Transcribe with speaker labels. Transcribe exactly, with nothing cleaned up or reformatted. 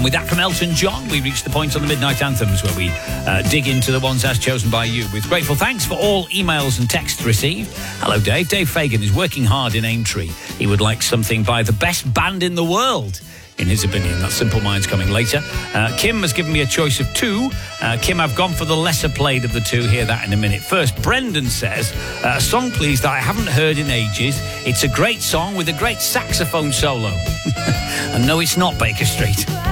Speaker 1: And with that from Elton John, we reach the point on the Midnight Anthems where we uh, dig into the ones as chosen by you. With grateful thanks for all emails and texts received. Hello, Dave. Dave Fagan is working hard in Aintree. He would like something by the best band in the world, in his opinion. That's Simple Minds coming later. Uh, Kim has given me a choice of two. Uh, Kim, I've gone for the lesser played of the two. Hear that in a minute. First, Brendan says, uh, a song, please, that I haven't heard in ages. It's a great song with a great saxophone solo. And no, it's not Baker Street.